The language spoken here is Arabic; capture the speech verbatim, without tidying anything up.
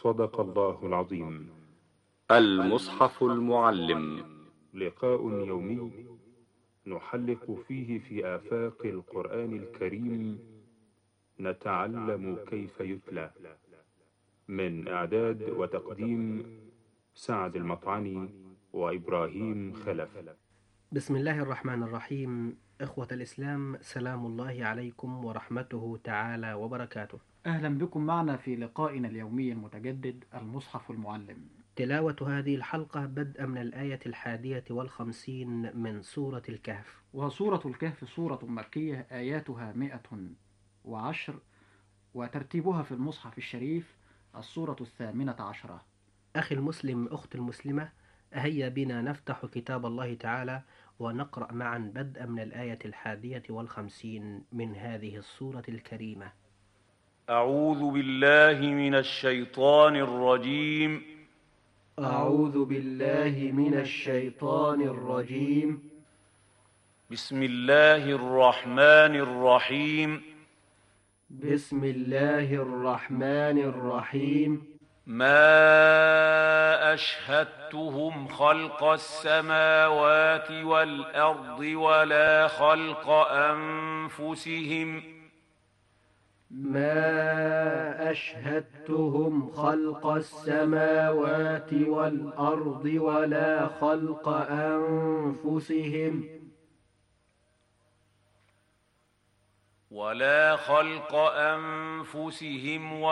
صدق الله العظيم. المصحف المعلم. لقاء يومي نحلق فيه في آفاق القرآن الكريم، نتعلم كيف يتلى. من إعداد وتقديم سعد المطعني وإبراهيم خلف. بسم الله الرحمن الرحيم. إخوة الإسلام، سلام الله عليكم ورحمته تعالى وبركاته. أهلا بكم معنا في لقائنا اليومي المتجدد المصحف المعلم. تلاوة هذه الحلقة بدءا من الآية الحادية والخمسين من سورة الكهف. وسورة الكهف سورة مكية آياتها مئة وعشر، وترتيبها في المصحف الشريف السورة الثامنة عشرة. أخي المسلم، أخت المسلمة، هيا بنا نفتح كتاب الله تعالى ونقرأ معا بدءا من الآية الحادية والخمسين من هذه السورة الكريمة. أعوذ بالله من الشيطان الرجيم. أعوذ بالله من الشيطان الرجيم. بسم الله الرحمن الرحيم. بسم الله الرحمن الرحيم. ما أشهدتهم خلق السماوات والأرض ولا خلق أنفسهم ما أشهدتهم خلق السماوات والأرض ولا خلق أنفسهم ولا خلق أنفسهم